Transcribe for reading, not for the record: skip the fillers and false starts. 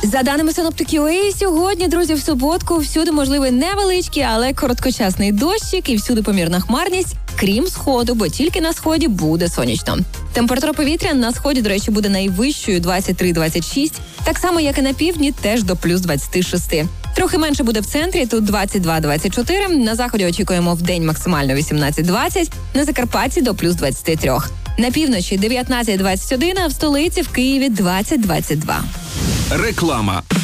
За даними синоптиків УА, сьогодні, друзі, в суботку всюди можливий невеличкий, але короткочасний дощик і всюди помірна хмарність, крім сходу, бо тільки на сході буде сонячно. Температура повітря на сході, до речі, буде найвищою 23-26, так само, як і на півдні, теж до плюс 26. Трохи менше буде в центрі, тут 22-24, на заході очікуємо в день максимально 18-20, на Закарпатті до плюс 23. На півночі 19-21, а в столиці в Києві 20-22. Реклама.